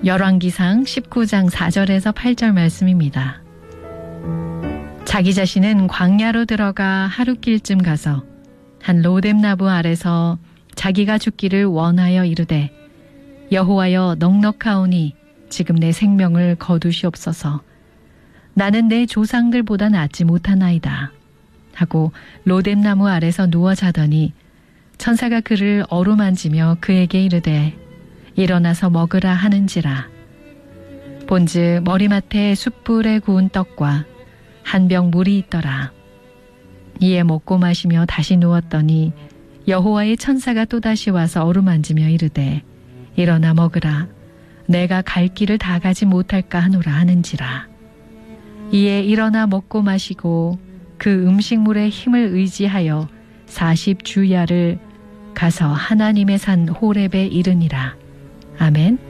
열왕기상 19장 4절에서 8절 말씀입니다. 자기 자신은 광야로 들어가 하룻길쯤 가서 한 로뎀나무 아래서 자기가 죽기를 원하여 이르되 여호와여 넉넉하오니 지금 내 생명을 거두시옵소서. 나는 내 조상들보다 낫지 못하나이다 하고 로뎀나무 아래서 누워 자더니 천사가 그를 어루만지며 그에게 이르되 일어나서 먹으라 하는지라. 본즉 머리맡에 숯불에 구운 떡과 한 병 물이 있더라. 이에 먹고 마시며 다시 누웠더니 여호와의 천사가 또다시 와서 어루만지며 이르되 일어나 먹으라. 내가 갈 길을 다 가지 못할까 하노라 하는지라. 이에 일어나 먹고 마시고 그 음식물의 힘을 의지하여 40주야를 가서 하나님의 산 호렙에 이르니라. 아멘.